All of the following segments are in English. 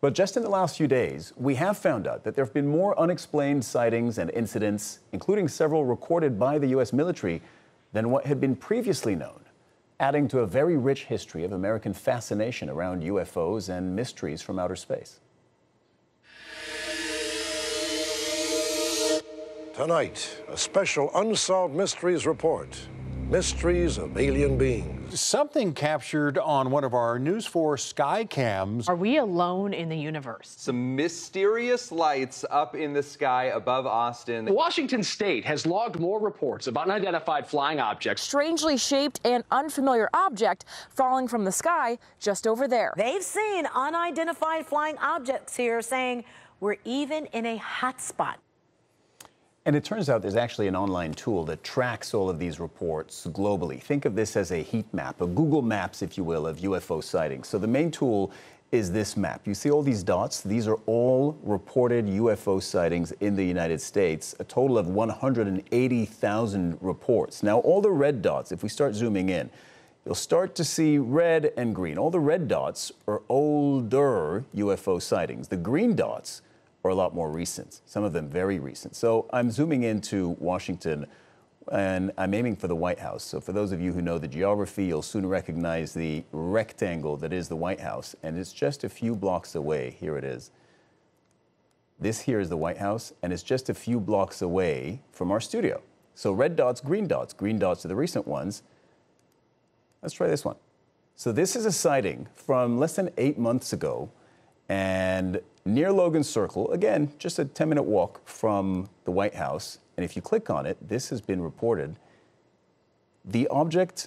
But just in the last few days, we have found out that there have been more unexplained sightings and incidents, including several recorded by the U.S. military, than what had been previously known, adding to a very rich history of American fascination around UFOs and mysteries from outer space. Tonight, a special Unsolved Mysteries report. Mysteries of alien beings. Something captured on one of our News 4 sky cams. Are we alone in the universe? Some mysterious lights up in the sky above Austin. Washington State has logged more reports of unidentified flying objects. Strangely shaped and unfamiliar object falling from the sky just over there. They've seen unidentified flying objects here, saying we're even in a hot spot. And it turns out there's actually an online tool that tracks all of these reports globally. Think of this as a heat map, a Google Maps, if you will, of UFO sightings. So the main tool is this map. You see all these dots? These are all reported UFO sightings in the United States, a total of 180,000 reports. Now, all the red dots, if we start zooming in, you'll start to see red and green. All the red dots are older UFO sightings. The green dots are a lot more recent, some of them very recent. So I'm zooming into Washington, and I'm aiming for the White House. So for those of you who know the geography, you'll soon recognize the rectangle that is the White House, and it's just a few blocks away. Here it is. This here is the White House, and it's just a few blocks away from our studio. So red dots, green dots. Green dots are the recent ones. Let's try this one. So this is a sighting from less than 8 months ago, and near Logan Circle, again, just a 10-minute walk from the White House. And if you click on it, this has been reported. The object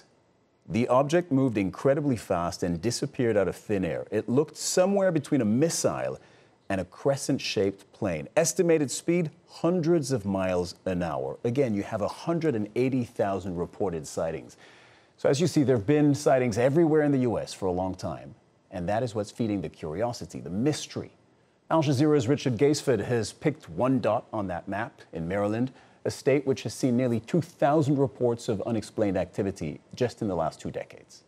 moved incredibly fast and disappeared out of thin air. It looked somewhere between a missile and a crescent-shaped plane. Estimated speed, hundreds of miles an hour. Again, you have 180,000 reported sightings. So as you see, there have been sightings everywhere in the U.S. for a long time. And that is what's feeding the curiosity, the mystery. Al Jazeera's Richard Gaisford has picked one dot on that map in Maryland, a state which has seen nearly 2,000 reports of unexplained activity just in the last 2 decades.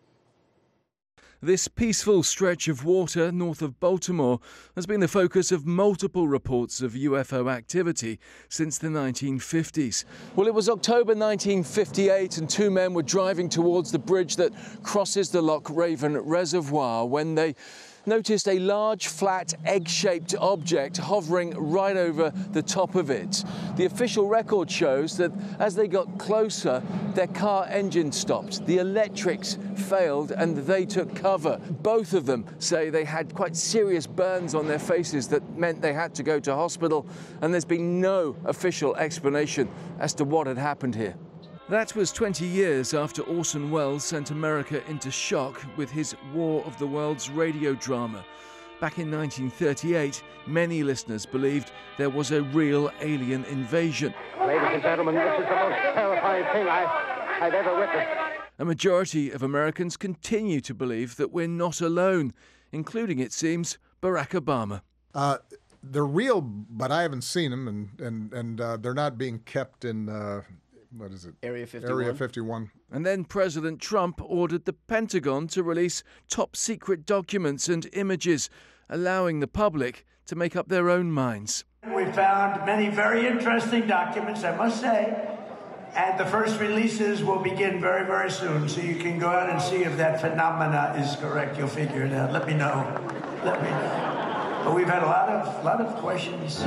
This peaceful stretch of water north of Baltimore has been the focus of multiple reports of UFO activity since the 1950s. Well, it was October 1958 and 2 men were driving towards the bridge that crosses the Loch Raven Reservoir when they noticed a large, flat, egg-shaped object hovering right over the top of it. The official record shows that as they got closer, their car engine stopped. The electrics failed and they took cover. Both of them say they had quite serious burns on their faces that meant they had to go to hospital, and there's been no official explanation as to what had happened here. That was 20 years after Orson Welles sent America into shock with his War of the Worlds radio drama. Back in 1938, many listeners believed there was a real alien invasion. Ladies and gentlemen, this is the most terrifying thing I've ever witnessed. A majority of Americans continue to believe that we're not alone, including, it seems, Barack Obama. They're real, but I haven't seen them, and they're not being kept in... what is it? Area 51. Area 51. And then President Trump ordered the Pentagon to release top-secret documents and images, allowing the public to make up their own minds. We found many very interesting documents, I must say, and the first releases will begin very, very soon, so you can go out and see if that phenomena is correct. You'll figure it out. Let me know. Let me know. But we've had a lot of questions.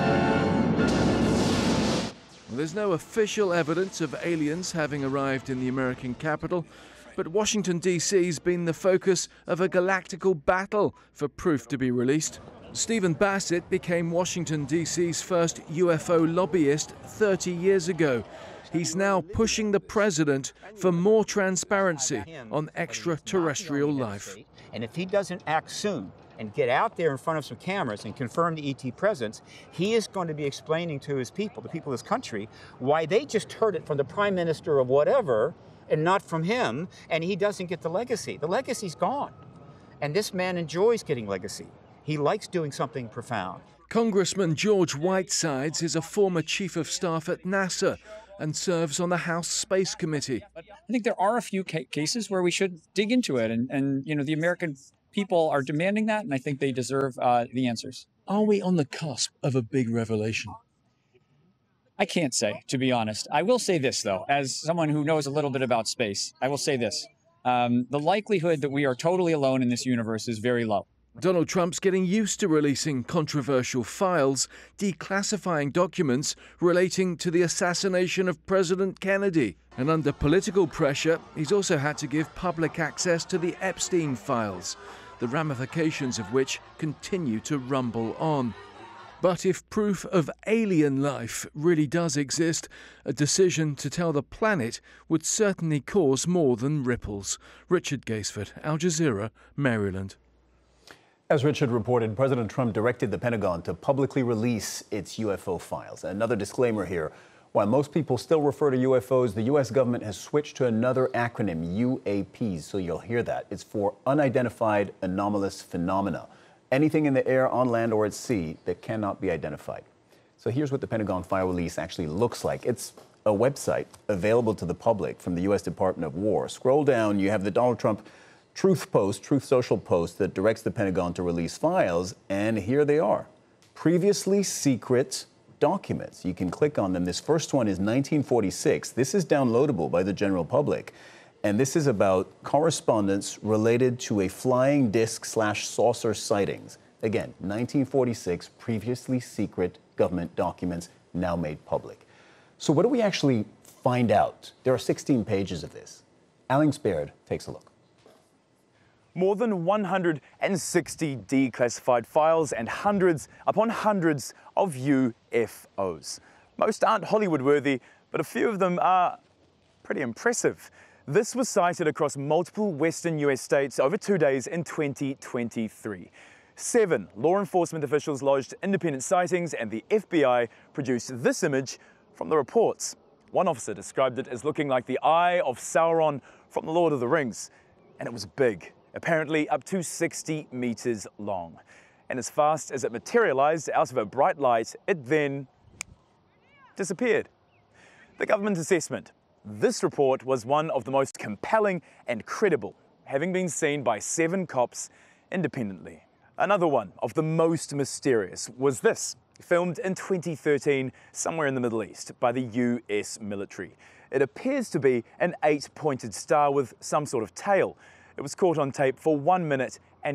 There's no official evidence of aliens having arrived in the American capital, but Washington, D.C.'s been the focus of a galactical battle for proof to be released. Stephen Bassett became Washington, D.C.'s first UFO lobbyist 30 years ago. He's now pushing the president for more transparency on extraterrestrial life. And if he doesn't act soon and get out there in front of some cameras and confirm the ET presence, he is going to be explaining to his people, the people of this country, why they just heard it from the prime minister of whatever and not from him, and he doesn't get the legacy. The legacy's gone. And this man enjoys getting legacy. He likes doing something profound. Congressman George Whitesides is a former chief of staff at NASA and serves on the House Space Committee. I think there are a few cases where we should dig into it, and you know, the American people are demanding that, and I think they deserve the answers. Are we on the cusp of a big revelation? I can't say, to be honest. I will say this, though, as someone who knows a little bit about space, I will say this. The likelihood that we are totally alone in this universe is very low. Donald Trump's getting used to releasing controversial files, declassifying documents relating to the assassination of President Kennedy. And under political pressure, he's also had to give public access to the Epstein files, the ramifications of which continue to rumble on. But if proof of alien life really does exist, a decision to tell the planet would certainly cause more than ripples. Richard Gaisford, Al Jazeera, Maryland. As Richard reported, President Trump directed the Pentagon to publicly release its UFO files. Another disclaimer here. While most people still refer to UFOs, the U.S. government has switched to another acronym, UAPs, so you'll hear that. It's for Unidentified Anomalous Phenomena. Anything in the air, on land, or at sea that cannot be identified. So here's what the Pentagon file release actually looks like. It's a website available to the public from the U.S. Department of War. Scroll down, you have the Donald Trump Truth Social post that directs the Pentagon to release files, and here they are. Previously secret documents. You can click on them. This first one is 1946. This is downloadable by the general public, and this is about correspondence related to a flying disc/saucer sightings. Again, 1946, previously secret government documents now made public. So what do we actually find out? There are 16 pages of this. Alex Baird takes a look. More than 160 declassified files and hundreds upon hundreds of UFOs. Most aren't Hollywood-worthy, but a few of them are pretty impressive. This was cited across multiple western US states over 2 days in 2023. 7 law enforcement officials lodged independent sightings, and the FBI produced this image from the reports. One officer described it as looking like the Eye of Sauron from The Lord of the Rings, and it was big. Apparently up to 60 meters long. And as fast as it materialized out of a bright light, it then disappeared. The government assessment. This report was one of the most compelling and credible, having been seen by 7 cops independently. Another one of the most mysterious was this, filmed in 2013 somewhere in the Middle East by the US military. It appears to be an 8-pointed star with some sort of tail. It was caught on tape for 1 minute and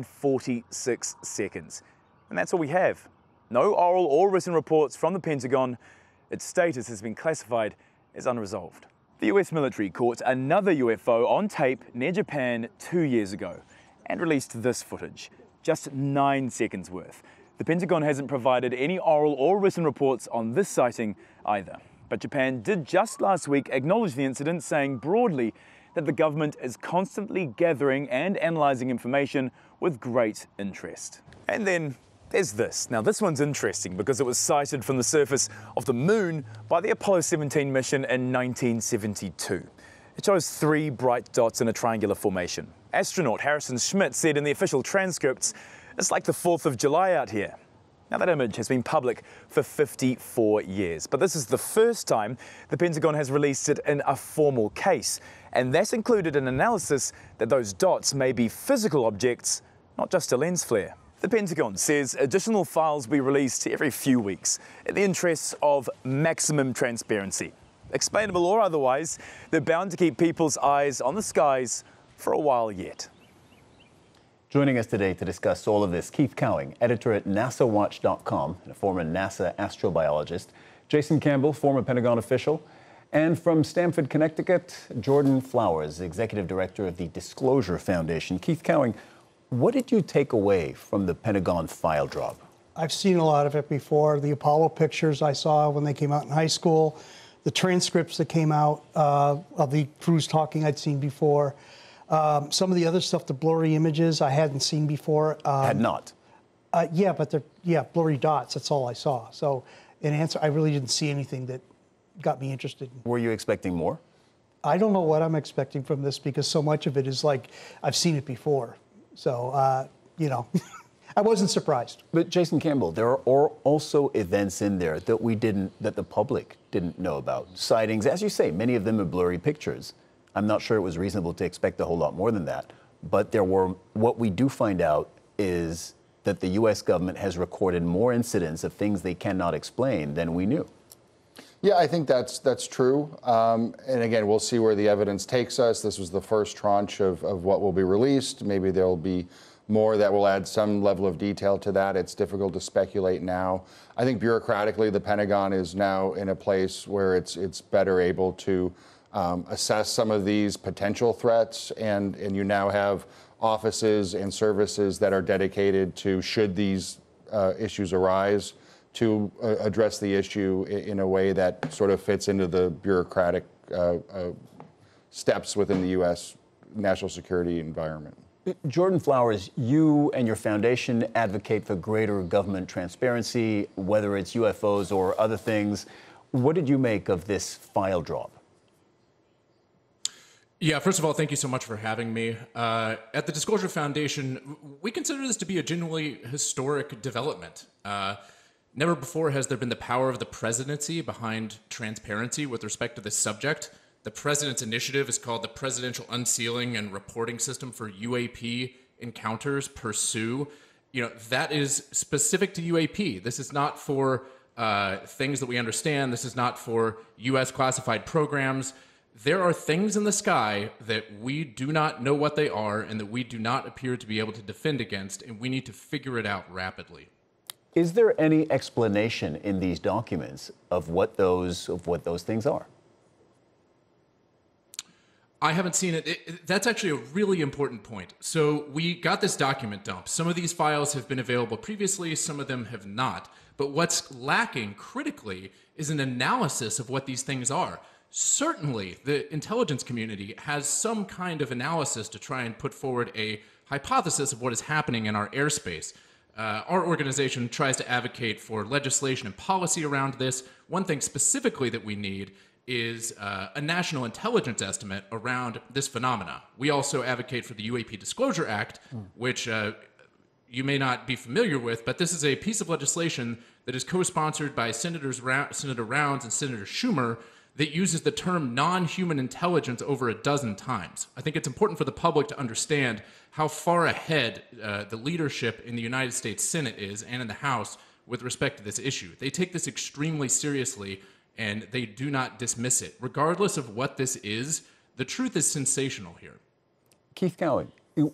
46 seconds. And that's all we have. No oral or written reports from the Pentagon. Its status has been classified as unresolved. The US military caught another UFO on tape near Japan 2 years ago and released this footage, just 9 seconds worth. The Pentagon hasn't provided any oral or written reports on this sighting either. But Japan did just last week acknowledge the incident, saying broadly that the government is constantly gathering and analysing information with great interest. And then there's this. Now this one's interesting because it was sighted from the surface of the moon by the Apollo 17 mission in 1972. It shows 3 bright dots in a triangular formation. Astronaut Harrison Schmitt said in the official transcripts, "It's like the 4th of July out here." Now that image has been public for 54 years, but this is the first time the Pentagon has released it in a formal case, and that included an analysis that those dots may be physical objects, not just a lens flare. The Pentagon says additional files will be released every few weeks in the interests of maximum transparency. Explainable or otherwise, they're bound to keep people's eyes on the skies for a while yet. Joining us today to discuss all of this, Keith Cowing, editor at NASAWatch.com and a former NASA astrobiologist, Jason Campbell, former Pentagon official, and from Stamford, Connecticut, Jordan Flowers, executive director of the Disclosure Foundation. Keith Cowing, what did you take away from the Pentagon file drop? I've seen a lot of it before. The Apollo pictures I saw when they came out in high school, the transcripts that came out of the crews talking I'd seen before. Some of the other stuff, the blurry images I hadn't seen before. Had not? Yeah, but they're blurry dots. That's all I saw. So in answer, I really didn't see anything that got me interested. Were you expecting more? I don't know what I'm expecting from this because so much of it is like I've seen it before. So, you know, I wasn't surprised. But Jason Campbell, there are also events in there that the public didn't know about. Sightings, as you say, many of them are blurry pictures. I'm not sure it was reasonable to expect a whole lot more than that. but what we do find out is that the U.S. government has recorded more incidents of things they cannot explain than we knew. Yeah, I think that's true. And again, we'll see where the evidence takes us. This was the first tranche of what will be released. Maybe there'll be more that will add some level of detail to that. It's difficult to speculate now. I think bureaucratically, the Pentagon is now in a place where it's better able to assess some of these potential threats, and you now have offices and services that are dedicated to, should these issues arise, to address the issue in a way that sort of fits into the bureaucratic steps within the U.S. national security environment. Jordan Flowers, you and your foundation advocate for greater government transparency, whether it's UFOs or other things. What did you make of this file drop? Yeah, first of all, thank you so much for having me. At the Disclosure Foundation, we consider this to be a genuinely historic development. Never before has there been the power of the presidency behind transparency with respect to this subject. The president's initiative is called the Presidential Unsealing and Reporting System for UAP Encounters, PURSUE. You know, that is specific to UAP. This is not for things that we understand. This is not for U.S. classified programs. There are things in the sky that we do not know what they are and that we do not appear to be able to defend against, and we need to figure it out rapidly. Is there any explanation in these documents of what those things are? I haven't seen it. That's actually a really important point. So we got this document dump. Some of these files have been available previously, some of them have not. But what's lacking critically is an analysis of what these things are. Certainly, the intelligence community has some kind of analysis to try and put forward a hypothesis of what is happening in our airspace. Our organization tries to advocate for legislation and policy around this. One thing specifically that we need is a national intelligence estimate around this phenomena. We also advocate for the UAP Disclosure Act, which you may not be familiar with, but this is a piece of legislation that is co-sponsored by Senator Rounds and Senator Schumer that uses the term non-human intelligence over a dozen times. I think it's important for the public to understand how far ahead the leadership in the United States Senate is and in the House with respect to this issue. They take this extremely seriously and they do not dismiss it. Regardless of what this is, the truth is sensational here. Keith Cowan,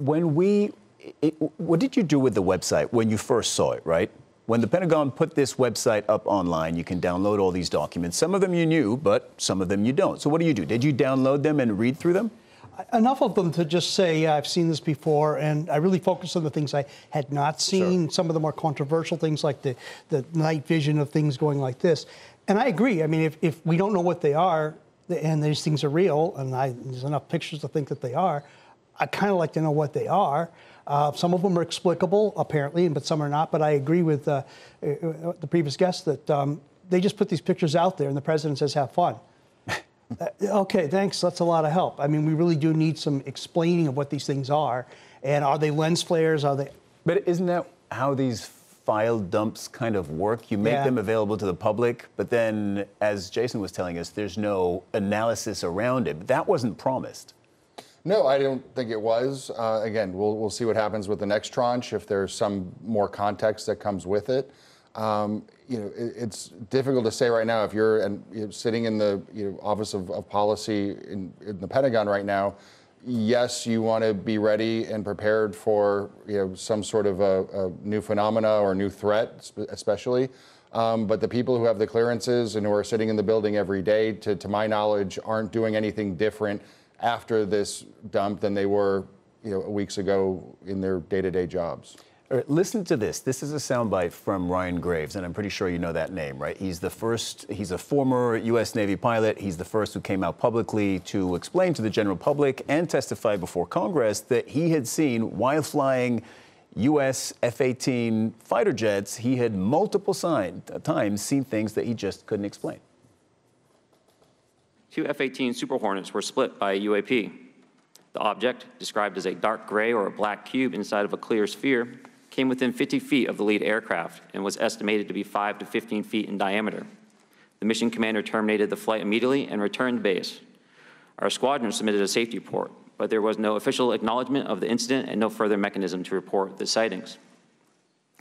what did you do with the website when you first saw it, right? When the Pentagon put this website up online, you can download all these documents. Some of them you knew, but some of them you don't. So what do you do? Did you download them and read through them? Enough of them to just say, yeah, I've seen this before, and I really focused on the things I had not seen, some of the more controversial things like the night vision of things going like this. And I agree. I mean, if we don't know what they are, and these things are real, and there's enough pictures to think that they are, I kind of like to know what they are. Some of them are explicable, apparently, but some are not. But I agree with the previous guest that they just put these pictures out there, and the president says, have fun. Okay, thanks. That's a lot of help. I mean, we really do need some explaining of what these things are. And are they lens flares? Are they? But isn't that how these file dumps kind of work? You make them available to the public, but then, as Jason was telling us, there's no analysis around it. But that wasn't promised. No, I don't think it was. Again, we'll see what happens with the next tranche, if there's some more context that comes with it. You know, it's difficult to say right now. If you're sitting in the Office of Policy in the Pentagon right now, yes, you want to be ready and prepared for some sort of a new phenomena or new threat, especially. But the people who have the clearances and who are sitting in the building every day, to my knowledge, aren't doing anything different after this dump than they were weeks ago in their day-to-day jobs. All right, listen to this. This is a soundbite from Ryan Graves, and I'm pretty sure you know that name, right? He's a former U.S. Navy pilot. He's the first who came out publicly to explain to the general public and testify before Congress that he had seen, while flying U.S. F-18 fighter jets, he had multiple times seen things that he just couldn't explain. 2 F-18 Super Hornets were split by a UAP. The object, described as a dark gray or a black cube inside of a clear sphere, came within 50 feet of the lead aircraft and was estimated to be 5 to 15 feet in diameter. The mission commander terminated the flight immediately and returned to base. Our squadron submitted a safety report, but there was no official acknowledgement of the incident and no further mechanism to report the sightings.